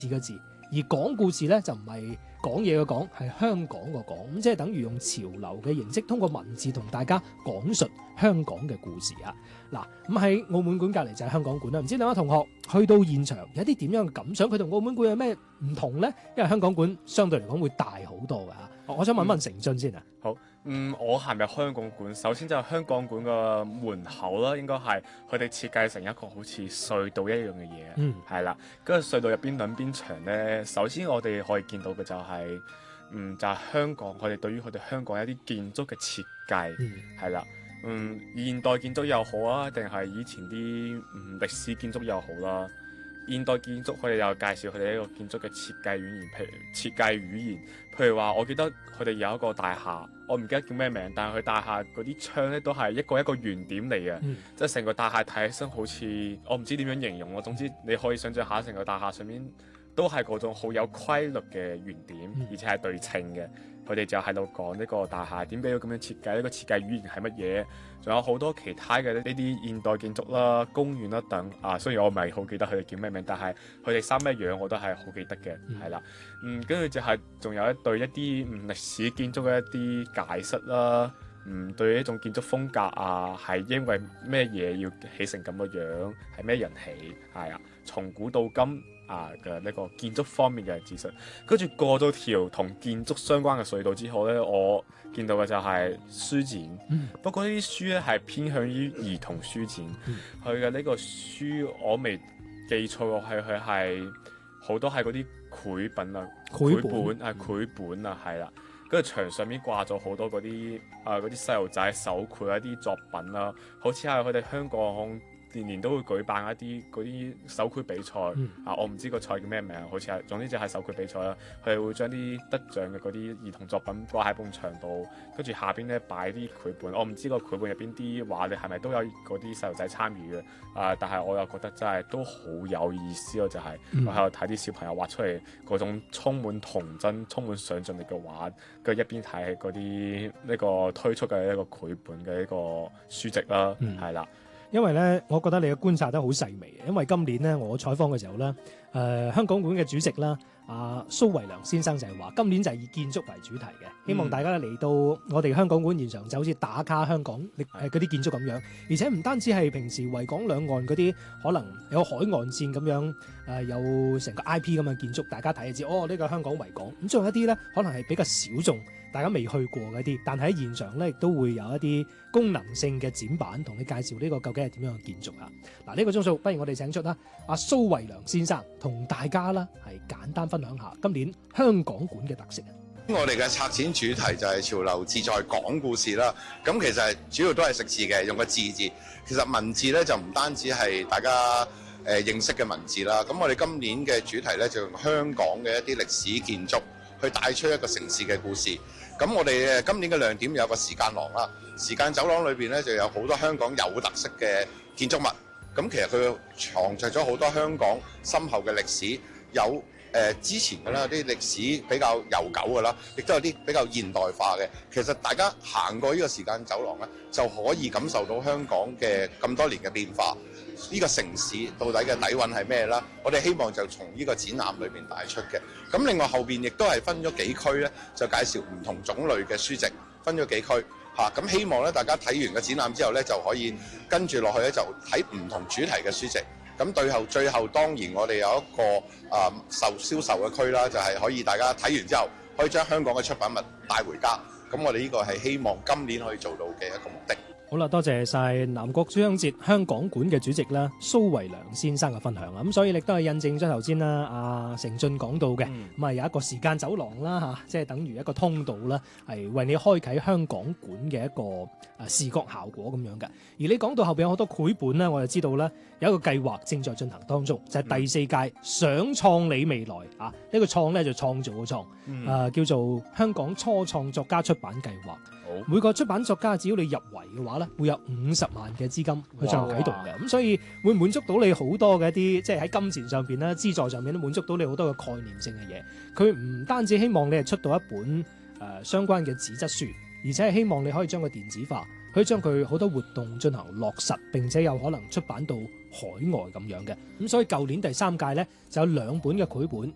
嘅字，而講故事咧就唔係講嘢嘅講，係香港個講，咁即係等於用潮流嘅形式，通過文字同大家講述香港嘅故事啊！嗱，咁喺澳門館隔離就係香港館啦。唔知兩位同學去到現場有啲點樣嘅感想？佢同澳門館有咩唔同咧？因為香港館相對嚟講會大好多㗎嚇。我想問問成俊先啊。 好，我行入香港館，首先就係香港館個門口啦，應該係佢哋設計成一個好似隧道一樣嘅嘢，係啦。跟住隧道入邊兩邊牆咧，首先我哋可以見到嘅就係、就係、香港，佢哋對於佢哋香港一啲建築嘅設計，係啦。現代建築又好啊，定係以前啲歷史建築又好啦。現代建築佢哋又介紹佢哋一個建築嘅設計語言，譬如話，我記得佢哋有一個大廈，我唔記得叫咩名，但係佢大廈嗰啲窗咧都係一個一個圓點嚟嘅，即係成個大廈睇起身好似，我唔知點樣形容咯。總之你可以想象下，成個大廈上面都係嗰種好有規律嘅圓點，而且係對稱嘅。佢哋就喺度講呢個大廈點解要咁樣設計，呢個設計語言係乜嘢，仲有好多其他嘅呢啲現代建築啦、公園啦等啊。雖然我唔係好記得佢哋叫咩名，但係佢哋三咩樣我都係好記得嘅，係啦。跟住就係仲有對一啲歷史建築嘅一啲解釋啦。對一種建築風格啊，係因為咩嘢要起成咁嘅樣，係咩人起，係啊，從古到今嘅呢個建築方面嘅知識。跟住過咗條同建築相關嘅隧道之後呢，我見到嘅就係書展。不過呢啲書呢係偏向於兒童書展，佢嘅呢個書我未記錯過，佢係好多係嗰啲繪本啊，繪本啊，係啦。跟住牆上面掛咗好多嗰啲細路仔手繪一啲作品啦，好似係佢哋香港年年都會舉辦一啲嗰啲手繪比賽，我唔知個賽叫咩名，好似係，總之就係手繪比賽啦。佢哋會將啲得獎嘅嗰啲兒童作品掛喺埲牆度，跟住下邊咧擺啲繪本。我唔知個繪本入邊啲畫你係咪都有嗰啲細路仔參與嘅，但係我又覺得真係都好有意思咯，就係我喺度睇啲小朋友畫出嚟嗰種充滿童真、充滿想像力嘅畫，跟住一邊睇嗰啲呢個推出嘅一個繪本嘅一個書籍啦，係啦。 因為咧，我覺得你嘅觀察得好細微嘅。因為今年咧，我採訪嘅時候咧，香港館嘅主席啦，蘇維良先生就係話，今年就係以建築為主題嘅，希望大家嚟到我哋香港館現場就好似打卡香港嗰啲建築咁樣，而且唔單止係平時維港兩岸嗰啲可能有海岸線咁樣，有成個 IP 咁嘅建築，大家睇就知呢個香港維港。咁仲有一啲咧，可能係比較小眾，大家未去過嗰啲，但係喺現場咧亦都會有一啲功能性嘅展板同你介紹呢個究竟係點樣嘅建築啊！嗱，呢個鐘數，不如我哋請出阿蘇維良先生同大家啦係簡單分享下今年香港館嘅特色。 我哋嘅策展主題就係潮流自在講故事啦。咁其實主要都係食字嘅，用個字。其實文字咧就唔單止係大家認識嘅文字啦。咁我哋今年嘅主題咧就用香港嘅一啲歷史建築去帶出一個城市嘅故事。咁我哋今年嘅亮點有個時間廊啦，時間走廊裏邊咧就有好多香港有特色嘅建築物。咁其實佢藏著咗好多香港深厚嘅歷史，有之前嘅啦，啲歷史比較悠久嘅啦，亦都有啲比較現代化嘅。其實大家行過呢個時間走廊咧，就可以感受到香港嘅咁多年嘅變化。呢個城市到底嘅底蘊係咩啦？我哋希望就從呢個展覽裏邊帶出嘅。咁另外後邊亦都係分咗幾區咧，就介紹唔同種類嘅書籍，分咗幾區嚇。咁希望咧大家睇完個展覽之後咧，就可以跟住落去咧就睇唔同主題嘅書籍。咁最後當然我哋有一個銷售嘅區啦，就係可以大家睇完之後可以將香港嘅出品物帶回家。咁我哋呢個係希望今年可以做到嘅一個目的。 好啦，多謝晒南國書香節香港館嘅主席啦，蘇維良先生嘅分享啦。咁所以亦都係印證咗頭先啦，阿成俊講到嘅，咁有一個時間走廊啦即係等於一個通道啦，係為你開啟香港館嘅一個視覺效果咁樣嘅。而你講到後邊有好多繪本咧，我就知道咧有一個計劃正在進行當中，就係第4屆想創你未來呢個創咧就創造嘅創，叫做香港初創作家出版計劃。每個出版作家只要你入圍嘅話咧，會有50萬嘅資金去進行啟動嘅，咁所以會滿足到你好多嘅一啲，即係喺金錢上邊啦、資助上面都滿足到你好多嘅概念性嘅嘢。佢唔單止希望你係出到一本相關嘅紙質書，而且係希望你可以將佢電子化，可以將佢好多活動進行落實，並且有可能出版到海外咁樣嘅。咁所以舊年第3屆咧就有2本嘅繪本，